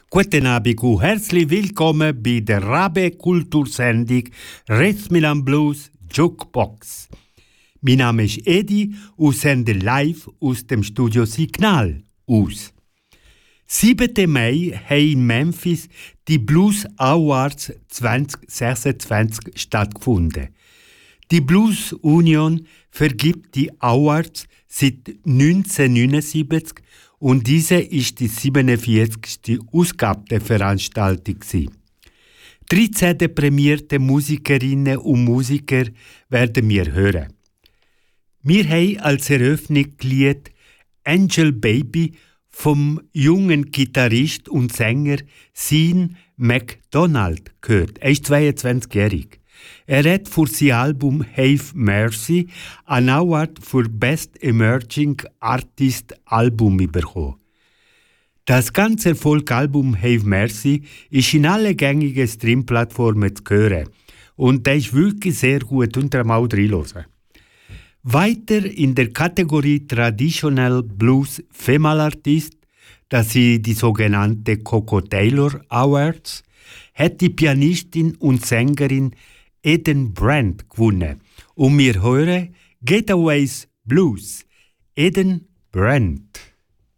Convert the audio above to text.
Guten Abend und herzlich willkommen bei der Rabe Kultursendung Rhythm and Blues Jukebox. Mein Name ist Edi und sende live aus dem Studio Signal aus. 7. Mai haben in Memphis die Blues Awards 2026 stattgefunden. Die Blues Union vergibt die Awards seit 1979 und diese ist die 47. Ausgabe der Veranstaltung. 13 prämierte Musikerinnen und Musiker werden wir hören. Wir haben als Eröffnungslied Angel Baby vom jungen Gitarrist und Sänger Sean McDonald gehört. Er ist 22-jährig. Er hat für sein Album Have Mercy einen Award für Best Emerging Artist Album bekommen. Das ganze Erfolgsalbum Have Mercy ist in alle gängigen Streamplattformen zu hören. Und der ist wirklich sehr gut, und mal reinhören. Weiter in der Kategorie Traditional Blues Female Artist, das sind die sogenannte Coco Taylor Awards, hat die Pianistin und Sängerin Eden Brand gewonnen. Und wir hören Getaways Blues. Eden Brand.